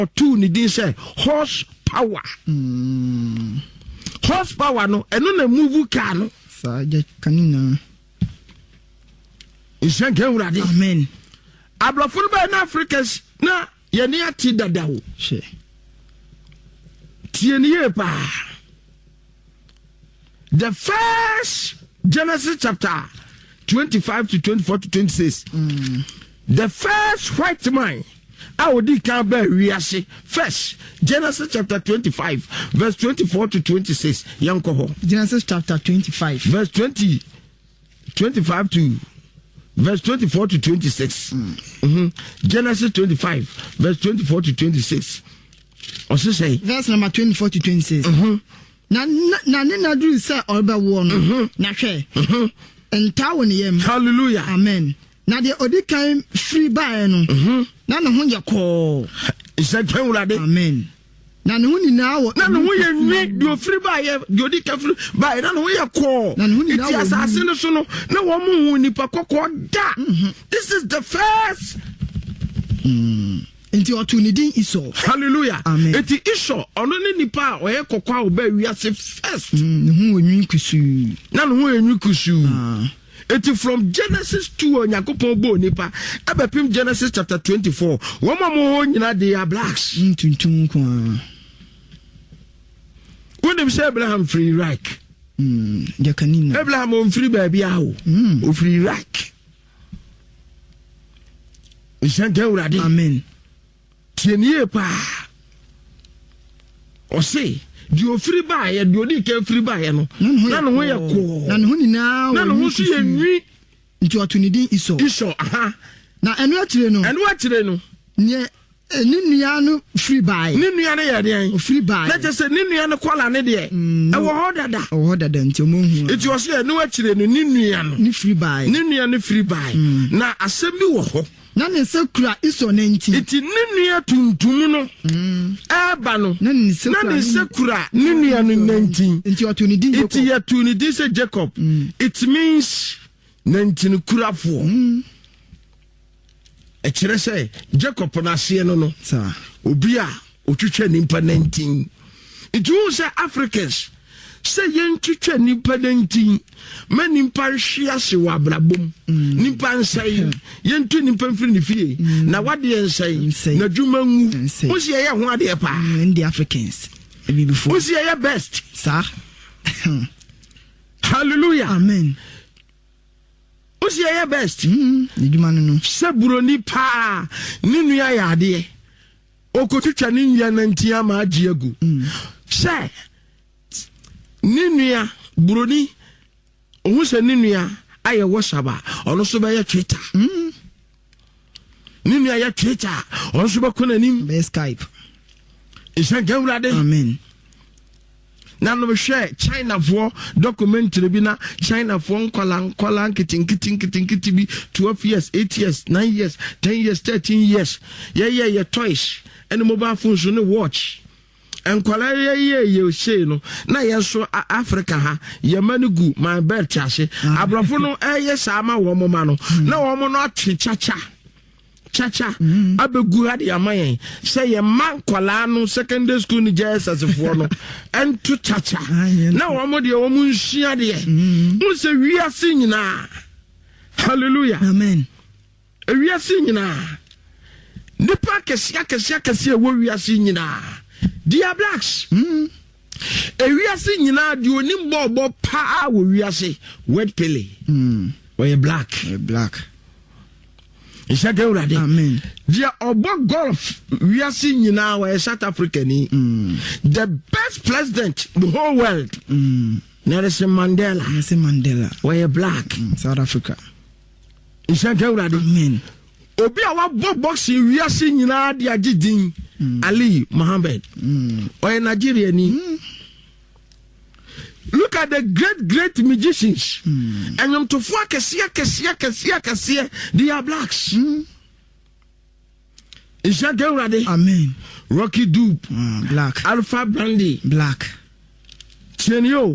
two ni din say horsepower. Horsepower no eno na move car no. Sa je kanina. Ishanke urade. Amen. Ablafuru ba na Africans na ye ne ati dada wo. She. Tie ni pa. The first Genesis chapter 25 to 24 to 26. The first white man Audi can bear riase. First Genesis chapter 25 verse 24 to 26. Yankoho. Genesis chapter 25 verse 25 to verse 24 to 26. Genesis 25 verse 24 to 26. Also say verse number 24 to 26. Na do say orba wo no na hwe enta wo ne yam. Hallelujah. Amen. Na de odi kan free buy no na ne ho ye ko isa kwurade. Amen. Na ne ho ni na wo na ne ho ye nwi do free buy de odi kan free buy na ne ho ye ko iti asase no so no na wo mu hu nipa kokko da. This is the first Enti otunidin Esau. Hallelujah. Amen. Enti Esau ono ne nipa oye kokwa oba wiase first. Ne ho onwi kusu. Na ne ho enwi kusu. Enti from Genesis 2 Onyankopon bo nipa abepim Genesis chapter 24. Woma mo nyina they are blacks. Tuntum kwa. When them say Abraham free Iraq. Jakanina. Abraham on free baby awo. O free Iraq. Ishanke urade. Amen. Tienie pa. O say di o free buy di odi ke free buy no. Na no ye ko. Na no ni na. Na no so ye nwi. Nti otunidin Esau. Esau aha. Na enu atire no. Enu atire no. Nye ni nua no free buy. Ni nua no ye de. Free buy. Na je say ni nua no kwala ne de. E wo ho dada. Wo ho dada nti mo hu. Eti o say enu atire no ni nua no. Ni free buy. Ni nua no free buy. Na asem bi wo ho. Na ne sekura Esau na nti. Eti ni nua tuntum no. Eba no. Na ne sekura ni nua no nanti. Nti otunidin Jacob. Eti ya tunidin say Jacob. It means nanti kurafo. E kire say Jacob na se no. Sa. Obi a otwetwa nimpa nanti. It means say Africans say yentwetwa nimpa nanti. Ma nimpa hwia se wa brabom. Nimpa nsai yentu nimpa mfiri ne fie. Na wade nsai na dwuma ngu. O se ye ho ade pa. The Africans. Ebi before. O se ye best. Sa. Hallelujah. Amen. O se ye best. Dwuma no. Se buroni pa ni nua ya ade. Okotwetwa ni nua nanti ama agi agu. Se ni nua buroni ohu se ni nua aye WhatsApp ono so be ye Twitter. Ni nua ye Twitter ono so be konanim be Skype. Isha gawrade. Amen. Na no share China for documentary bi na China for nkola kitin bi 12 years 8 years 9 years 10 years 13 years yeah toys and mobile phones no watch. Enkwala ye say no na yeso Africa ha ye manugu my bed chase abrafo no sama wo moma no na wo mo no achichacha abegu ha de amayen say ye man kwala no secondary school ni Jesus for no entu chacha na wo mo de wo mo nhia de mo se wiase nyina. Hallelujah. Amen. Wiase nyina nipa kesia wo wiase nyina. Dear blacks, wiase nyina di onim bobo pa wo wiase wet pele. We black. Isha gawrade. Amen. Dear obo golf wiase nyina we South Africa ni. The best president the whole world. Nelson Mandela. We black. South Africa. Isha gawrade. Amen. Obi a wa boxing wiase nyina di agidin. Ali Mohammed. Or in Nigeria ni. Look at the great magicians. And them to focus here, they are blacks. Is that girl ready? Amen. Rocky Dube. Black. Alpha Brandy. Black. Chenio.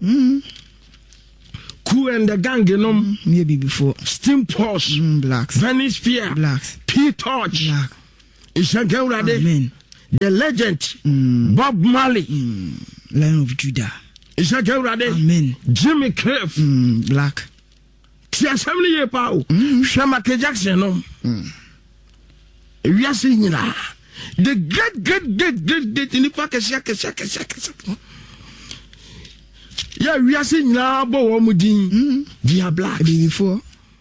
Cool and the gang, you know. Maybe before. Steam Pulse. Blacks. Venice Fear. Blacks. P-Touch. Black. Is that girl ready? Amen. the legend Bob Marley, Lion of Judah. Isaka Urade, Amen. Jimmy Cliff, Black. Tia Assembly ye pao. Shama K Jackson no. We are seeing the great in the park. Yeah, we are seeing now. Bo Mudin, via Black Before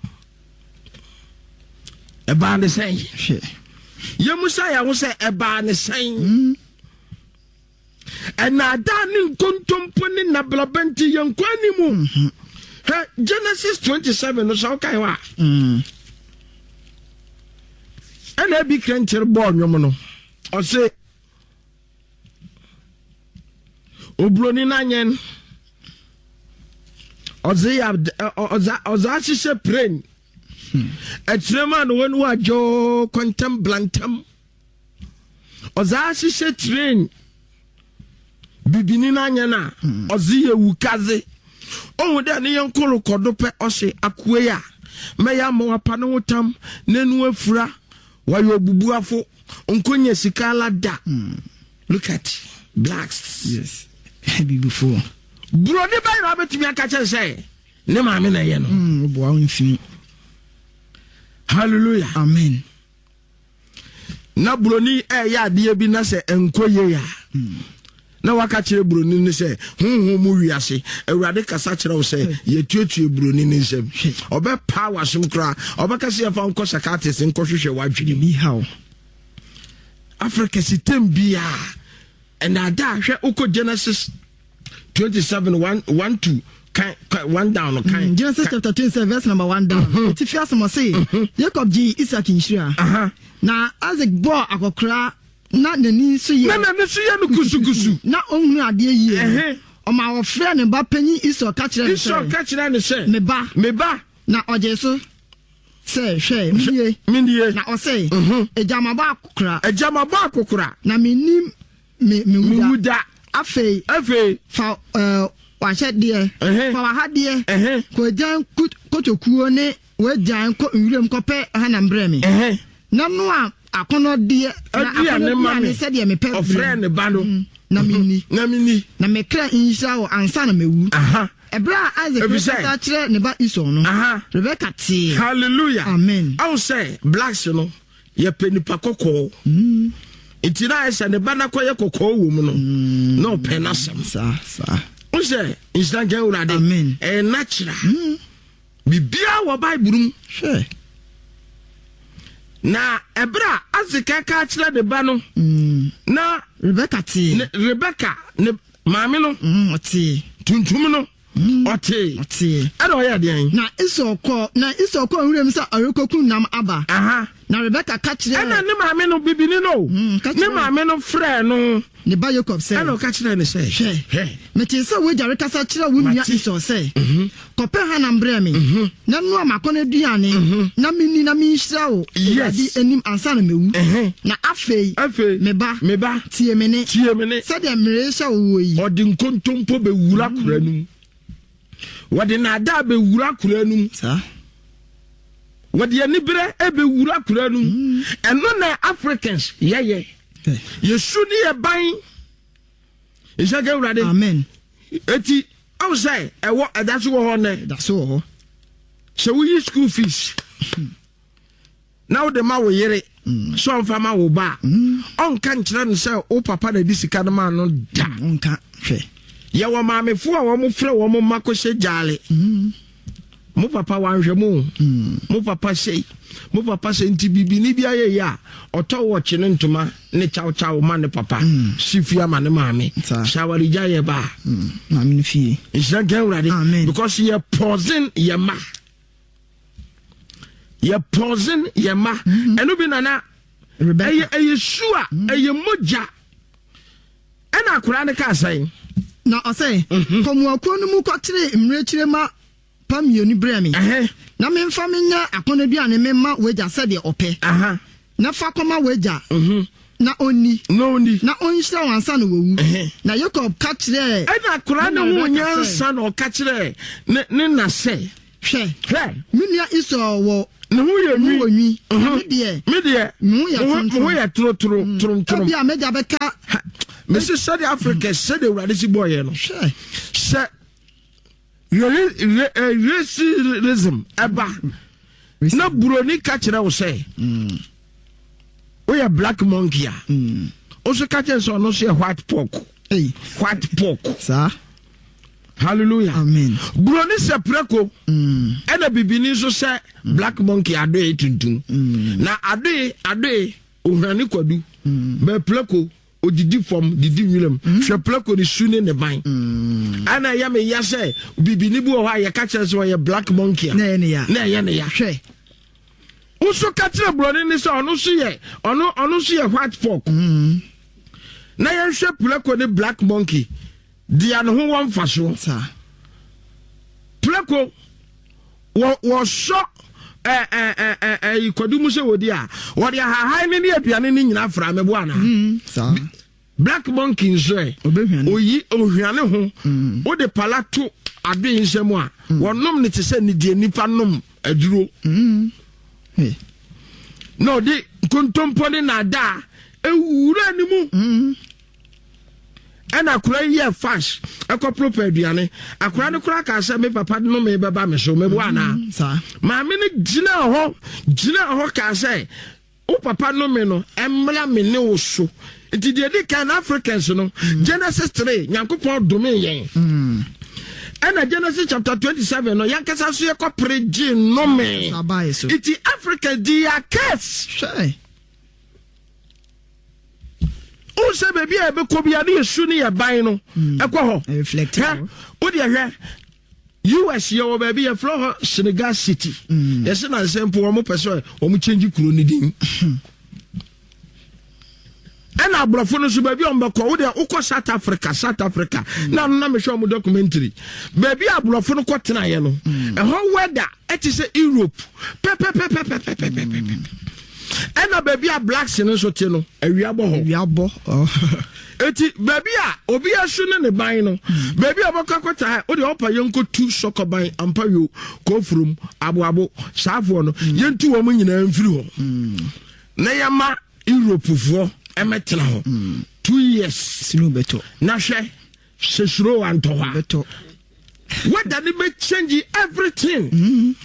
a band the same. Yamusaya was a band the same. And now, darling, contemplating na blabenti young quanimu. Genesis 27 no so kai wa. And I be crancher born yomono. O say Obroni nanyen. Oza sise praying. A trema no one wa jo contemplantam. Oza sise train. Bibini nanyana. Ozi ye wukaze. Oh, then young Kolo Kodope Ose Akwea. Maya Moapano Tam, Nenua Fra, Wayo Bubuafo, Unkonya Sikala da. Look at blacks. Yes. Heavy before. Brody by Robert Miakacha say, Nema Mina Yeno. Hallelujah. Amen. Na Broni ya dear Binase and Koya. Na wakati Bruni ni se mu wiase awurade kasa kire wo se ye tuetue Bruni ni nsem obe power som kra obe kase afa nko sakates nko hwehwe wadwene bi hawo Africa system bia and ada hwe uko Genesis 27:1-2 one down Genesis chapter 27 verse number 1 down. Ti fi asemo say Jacob ji Isaac inshira na Isaac bo akokra na nani so ye no kusukusu na onhunu ade yie o ma wo frɛ ne ba panyi Esau ka kyerɛ ne sɛ me ba na oje so sɛ hwɛ minie na o sɛ ejama ba akokra na menim me wuda afei fa wa hyɛ de fa wa ha de ko jan kotokuo ne wa jan ko nwurem ko pɛ ha na mbrɛ me na no a akono de na ne said ye me pe friend ba no na mini na me kra insha o ansa na mewu ebra Isaac ka kire ne ba Esau no Rebecca ti hallelujah amen I will say blacks no ye penipa kokko itina esa ne ba na koye kokko wo mu no no penasem sa o say instant get urade amen natural bibia wo bible sure na ebra azika ka kire de ba no na Rebecca ne maame no oti tuntum no oti ada oya de na Esau ko nwurem sa arekoku nam aba na Rebecca ka kire na ne maame no bibini no ne maame no frɛ no ne ba Jacob sɛ ana ka kire ne sɛ hwɛ meti sɛ we jare kasa kire wo nua Esau sɛ kɔpɛ ha na mbrɛ me na no amakɔ aduane na minni na minhyira wo di anim ansa na mewu na afei me ba tie me ne sɛ de mmerɛ hyɛ wo yi ɔde nkontompo be wura kora num wɔde nada be wura kora num sa wɔde anibere ebe wura kora num ɛno na Africans yeye yesu ni eban isage urade amen eti I will say that's what that's all so we use school fees now the ma wo yere so fama wo ba on kan kire no say o papa na disika no ma no da onka hwe ye wo ma me fu a wo mo frɛ wo mo makɔhye jale mo papa wanhwɛ mo papa sei mo papa se nti bibi ni bia ye ya oto wo kye ne ntoma ne chaw ma ne papa sifia ma ne maame shawari ja ye ba maame fie isha gawrade because ye poison ye ma eno bi nana eye sua eye moja ena akura ne ka sai na osei komu akro no mu kwatre mrekire ma pamioni bremi na memfa menya akonaduane memma weja sede ope na fa koma weja na oni na onhyira wansa na wowu na Jacob ka kire na akura ne ho nyansa na o ka kire ne na se hwe minia Esau wo ne ho yɛ nwi me de mo yɛ tro obi a meja beka me se South Africa said the radisi boy no sɛ racism eba na buroni ka kyerɛ wo sɛ we are black monkey also ka kyerɛ sɛ no so white pork sir. Hallelujah. Amen. Buroni se preko. Ena bibini so se black monkey ade tuntum. Na ade ohwani kwadu. Be preko odidi fom didi nwilem. Hwe preko ni sune ne ban. Ana ya me ya se bibini bu ho ya ka kire so ye black monkey. Na ye ne ya. Hwe. Uso ka kire buroni ni se ono so ye white pork. Na ye hwe preko ni black monkey. Dia no ho wan faso sa pleko wo so ikodumu se wodi a wo dia ha ne aduane ni nyina fra me bo ana sa black monkey nso oyi ohwane ho wo de palato ade nsem a wonom ne te se ne die nipa nom aduro no de kontompo ne na da ewura ni mu and akura ye fast akopro aduane akura ne kura ka se me papa no me beba me so me bo ana sa ma me ne gina ho ka se o papa no me no emla me ne wo so nti de kan Africans no Genesis 3 Nyankopon dome yen and Genesis chapter 27 no yankasa so ye kopre gi no me iti Africa dia case shy o se baby e be ko bia na yesu ne ye ban no ekọ ho reflect o de hwe US ye wo baby e flo ho Senegal City yes na nsempo wo mo pese wo mo change kuro ni din ena abrofo no so baby on be ko wo de ukọ South Africa na me hwe mo documentary baby abrofo no ko tena ye no e ho weather e ti se Europe ena baby a blacks no so te no awiabo eti baby a obi asu ne ban no baby a bokakota o de opa yenko tu sokoban ampayo kofurum aboabo saafo no yentu wo nyina mfiri ho na yama Europe fo emetena ho 2 years sinu beto na hwe sesuro antoha beto what that be change everything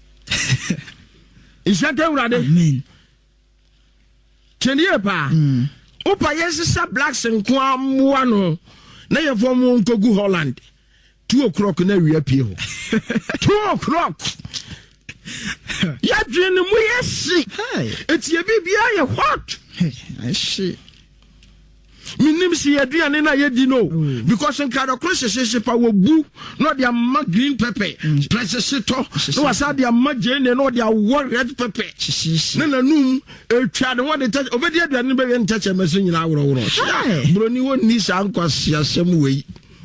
is that urade amen Chenie pa. Opa yesisa blacks nko amwa no. Na ye fo mo nkogu Holland. 2 o'clock na wi apie ho. 2 o'clock. Ya dwene mu yesi. Eti ye bibia ye hot. I see. Minim si aduane na ye di no because nka do crochet pa wo bu no dia ma green pepper press to no wasa dia ma jene no dia red pepper na num etwa de won de obedi aduane be yen tache meso nyina aworo bro ni woni sa nkwase asem wei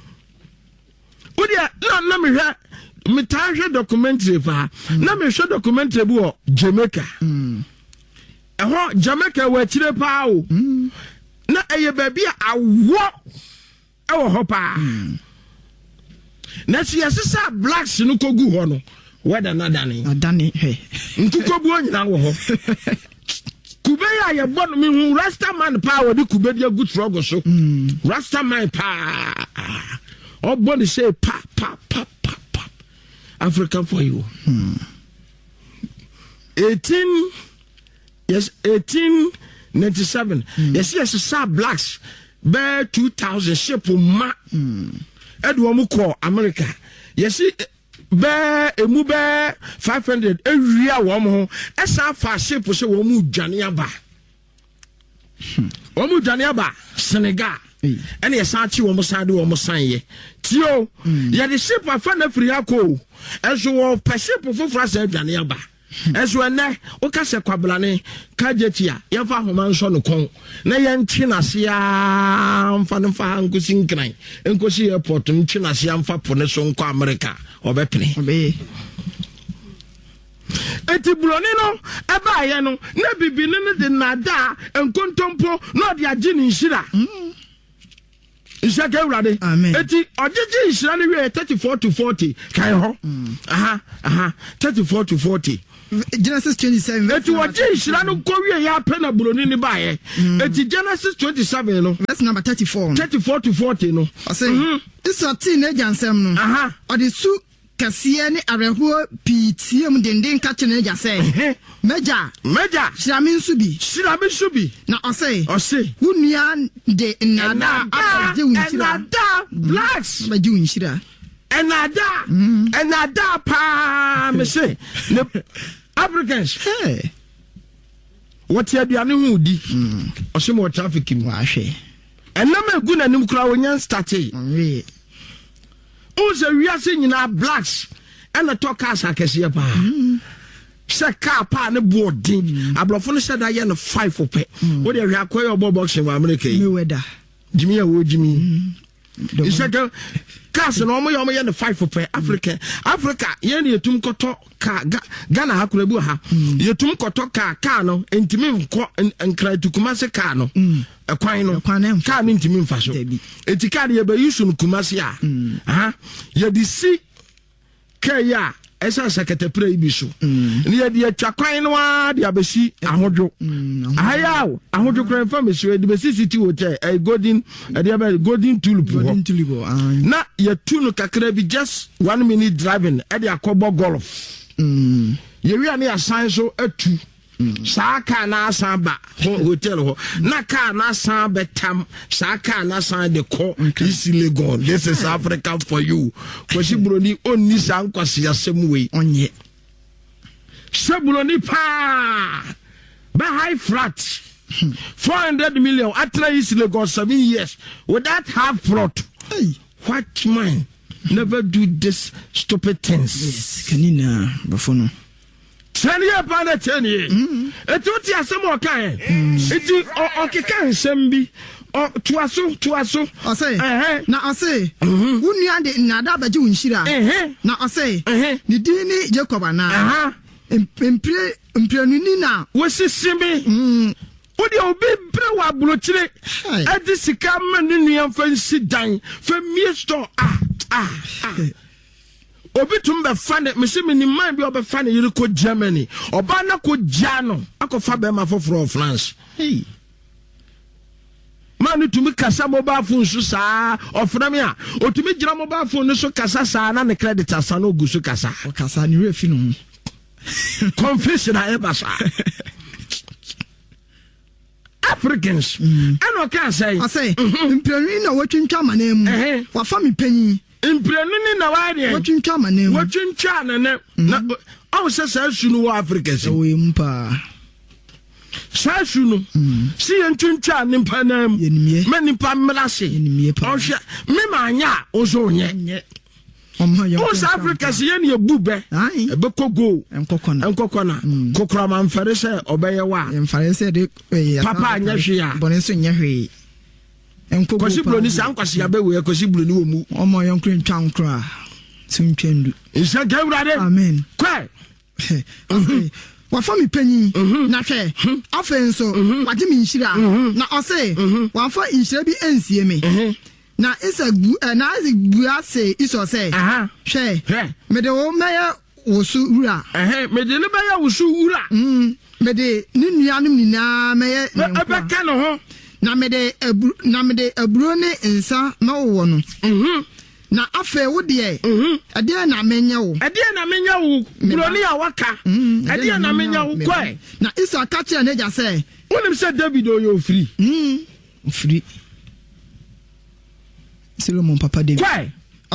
odia na me hwe me ta hwe documentary pa na me hwe documentary bu o Jamaica Jamaica wa tire pa o na eye baby awo ewo ho pa na siyasisa blacks no kogu ho no weda na dani he nkukobu onyina wo ho kube ya ye bono mi hu rasta man pa wo de kube dia good rogo so rasta man pa obody say pa African for you 1897 yes sa blacks be 2000 ship ma edu omu ko America yes be emu be 500 ewia wo mo esa fa ship se wo mu dwane aba Senegal ene yesa chi wo mo sade wo mo sanye tio ye de ship afa na firi akọ enso wo pa ship fofora sa dwane aba enso ene o ka se kwablane kajetia ye fa homa nso no kon na ye ntwe na se a mfa nkosi nkran nkosi airport ntwe na se amfa pone so nko America obepene eti buloni no eba ye no na bibini ne de nada enkontompo no de age ni nhira Isaka urade eti ojeje nhira ne we 34 to 40 kai ho 34 to 40 Genesis 27 eti waje hira no kowie ya pena buroni ni bae eti Genesis 27 no verse number 34 to 40 no I say Esau teenager nsem no odi su kasiye ni areho pitiem denden ka kye na say meja shiramin subi na ose wunua de nada abaje unshira blacks abaje unshira enada pa me say Africans what you aduane hu di ose mo traffic mu ahwe enam egu na nim kura onyan starte Oze wiase nyina blacks and the talk cars akese pa. Se car pa ne boarding. Ablofo no said that no 5 for pay. What dey akwa your box in America. Me weather. Jimmy wo Jimmy. You said cars no mo yo no 5 for pay Africa ye na yetum koto car Ghana hakura bu ha. Yetum koto car no entimi nko enkra tukuma se car no. Ekwan no car no ntimi mfa so. Eti car ye be use no kumase a. Ye di si kaya esa sekete pre ibi so. Ni ye di atwakwan no a di abesi ahodwo. Ayaw ahodwo kran fa mesu di besi city hotel golden tulip. Na ye tu no kakra bi just 1 minute driving e di akobo golf. Ye wi ani asan so atu. Saka na samba hotel ho na ka na san betam saka na san de ko is illegal. This is Africa for you. Koshi broni onni san kwase asem we onye sebuloni pa ba high flat 400 million atra is illegal 7 years without half fraud. What man never do this stupid things. Yes, kanina bafono 10 years upon 10 years. It's what you are some more kind. It's okay, Sembi. Oh, tuaso. I say, now I say, who knew the Nada Baju Shira? Now I say, the Dini Jacobana. Imprenina. What's this, Simbi? What do you be brewa brutally? At this come in fancy dine for me store. Obitum be fan me se me ni man bi obe fan yiri ko Germany oba na ko jano akofa be ma foforo France man tumi kasa mobile phone so sa ofra me a otumi gira mobile phone so kasa sa na ne credit asa na ogusu kasa ni refi no confession a ebasa Africans and what can say I say imperial na watwintwa manemu wa fa me panyi Imprenuni na wadi. Watchuncha mane. Watchuncha na na. Aw sa sunu wa Africa se. We mpa. Sa sunu. Si entwuncha ni mpa nam. Me ni pa mlase. O hwe me ma anya ozo nye. O sa Africa se ye ne bube. E be kogo. Enkokona. Kokora man fere se obeye wa. Emfare se de papa anya hwe a. Bone so nya hwe. Kosi bloni san kwasi abewe kosi bloni wo mu omo yonkren twankra suntwendu isa gawrade amen kwa wa fami panyi na hwe afenso wade mi nhira na ose wa fa nhira bi ensie me na isa na azigbu ase iso se hwe me de wo meye wosu wura me de ne meye wosu wura me de ni nuanum ni na meye ebeka no ho na me de aburo ne nsa na wo no na afa wo de ade na menya wo broni a waka ade na menya wo kwai na isa ka kire na ja say wonim say David oyo free Solomon papa David kwai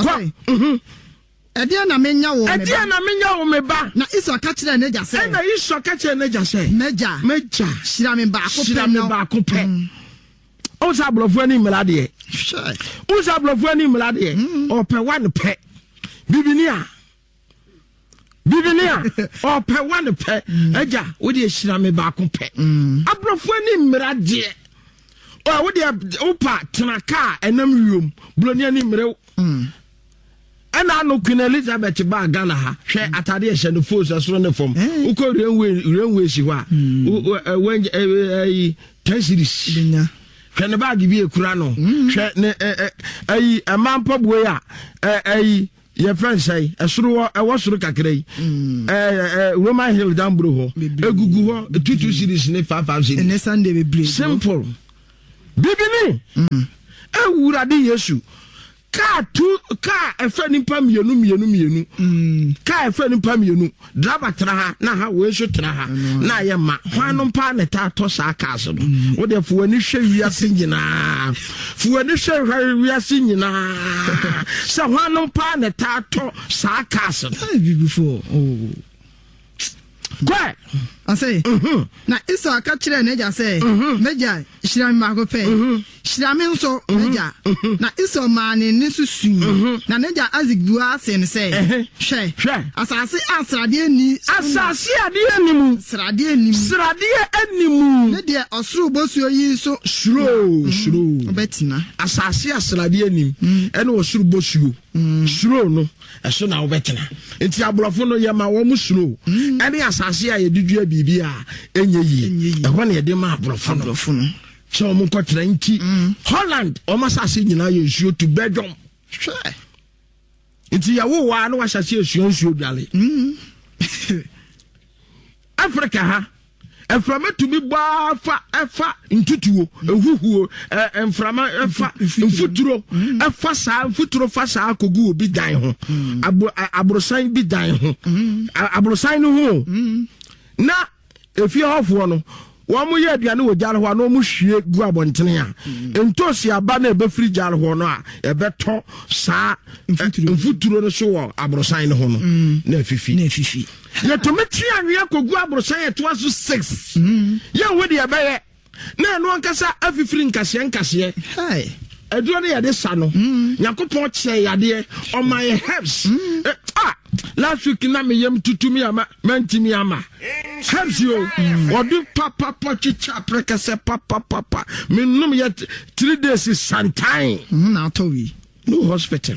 ade na menya wo me ba na isa ka kire na ja say na isa ka kire na ja say meja shira me ba ko pe Osa blofo ni mlade Osa blofo ni mlade ope one pe bibinia ope one pe eja wo de hira me ba ko pe ablofo ni mlade o wo de opa tenaka enam wiom blonia ni mrew ana no Queen Elizabeth ba Ghana ha hwe atade e hye no force asoro ne fom uko renwe si ho a when 10 series Can bag be a kurano? Ne amampa boya your friend say esuru e wo suru kakra yi Roman Hill down bro ho egugu ho 22 series ne 55 series ne Sunday be break simple bibini ewurade Yesu ka efa nipa mienu ka efa nipa mienu draba tra ha na ha we so tra ha na ye ma hwanu pa ne ta to sa ka so no wo de fo ani hwe wiase nyina sa hwanu pa ne ta to sa ka so before Kwa I say na Isa ka kire na ja say meja shirami mako pe shirami nso meja na Isa mane ne susu na neja azigua ase ne say hwe asase asrade ani srade animu ne de osuru bosuo yi so shuro betina asase asrade anim ene osuru bosuo shuro no eso na obetina enti abrofo no ye ma wo mu shuro ene asase a yedudua bibia enye yi ehwo na yede ma abrofo no so mo kotra nti Holland o masase nyina ye nsuo to Belgium enti ya wo wa no wasase nsuo dwale Africa ha eframa to bi ba efa ntutuo ehuhuo enframa efa mfuturo efa sa mfuturo fa sa kogu obi dan ho abrosan bi dan ho abrosan no ho na efie hofo no wo mo ye aduane wo jare ho na mo hwie gu abontene a entosi aba na ebefiri jare ho no a ebeto sa mfuturo no so wo abrosan no ho no na afifi ye to meti anwe kogu abrosan ye to aso 6 ye wodi abaye na no ankasa afifiri nkase hey eduro ne yade sa no yakopon che yade on my herbs last week na me yam tutumi ama mantimi ama herbs yo odu papa chicha prekase papa me num ye 3 days sometime na to wi no hospital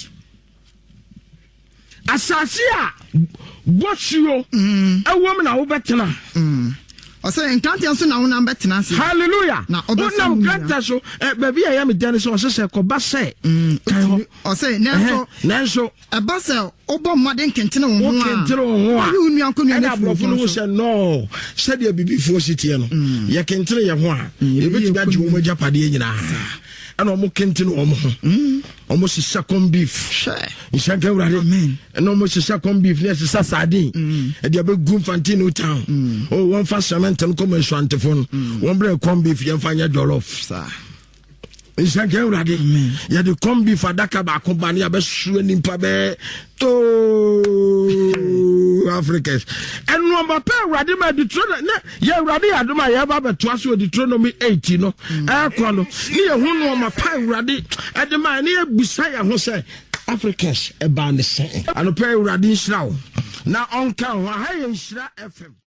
asase a bosuo ewom na wo betena o say enkantia so na wona betena se hallelujah na onam kanta so baby ya me dan so se ko ba se o say nenso e ba se obo maden kentene wo ho a you nu anko nu na brofo no se no se de bibifo sitie no ye kentene ye ho a e beti ga ji wo majapade nyina ana omo kentene omo ho omo si second beef insha Allah amen ana omo si second beef ne se sardine e de be gum fantino town one fast cement and come so antefon one bread corn beef ye fanya jollof sa insha Allah amen ye de corn beef adaka ba ko ba ne ya be su nimpa be to Africans and number pa urade ma Deuteronomy ye urade adoma ye ba beto aso Deuteronomy 8 no akwa no ne ye hu no ma pa urade adema ne ebusa ya ho se Africans e ba ne se ano pa urade nshira wo na onka ho ha ye nshira FM